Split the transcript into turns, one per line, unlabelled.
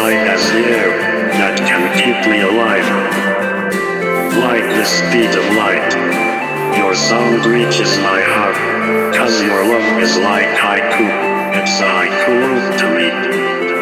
light as the air that can keep me alive. Like the speed of light, your sound reaches my heart, 'cause your love is like haiku. It's a haiku to me.